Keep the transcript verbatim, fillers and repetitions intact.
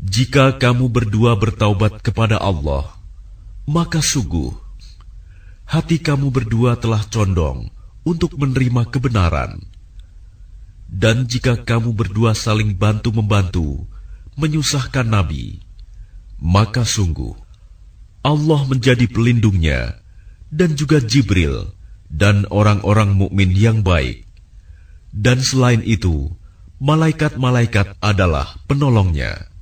Jika kamu berdua bertaubat kepada Allah, maka sungguh hati kamu berdua telah condong untuk menerima kebenaran. Dan jika kamu berdua saling bantu-membantu menyusahkan Nabi, maka sungguh Allah menjadi pelindungnya dan juga Jibril dan orang-orang mukmin yang baik. Dan selain itu, malaikat-malaikat adalah penolongnya.